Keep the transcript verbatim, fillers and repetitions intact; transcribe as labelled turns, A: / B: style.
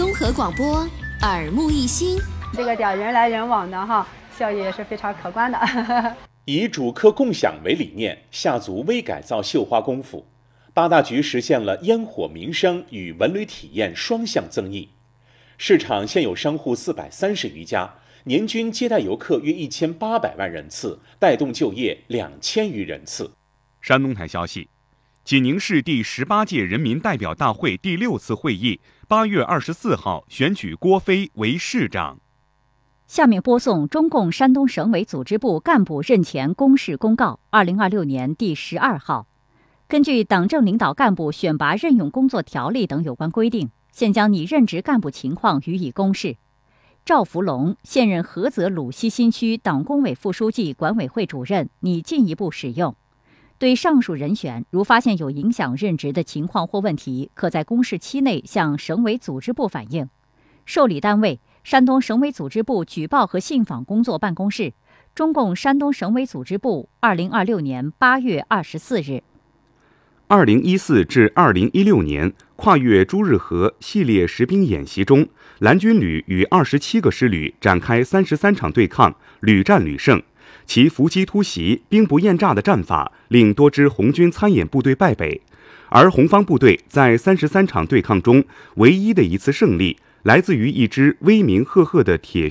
A: 综合广播，耳目一新。
B: 这个点人来人往的哈，效益也是非常可观的。
C: 以主客共享为理念，下足微改造绣花功夫，八大局实现了烟火民生与文旅体验双向增益。市场现有商户四百三十余家，年均接待游客约一千八百万人次，带动就业两千余人次。
D: 山东台消息，济宁市第十八届人民代表大会第六次会议八月二十四号选举郭飞为市长。
E: 下面播送中共山东省委组织部干部任前公示公告二零二六年第十二号。根据党政领导干部选拔任用工作条例等有关规定，现将拟任职干部情况予以公示。赵福龙现任菏泽鲁西新区党工委副书记、管委会主任，拟进一步使用。对上述人选，如发现有影响任职的情况或问题，可在公示期内向省委组织部反映。受理单位：山东省委组织部举报和信访工作办公室，中共山东省委组织部，二零二六年八月二十四日。
D: 二零一四至二零一六年跨越朱日河系列实兵演习中，蓝军旅与二十七个师旅展开三十三场对抗，屡战屡胜。其伏击突袭、兵不厌诈的战法，令多支红军参演部队败北。而红方部队在三十三场对抗中唯一的一次胜利，来自于一支威名赫赫的铁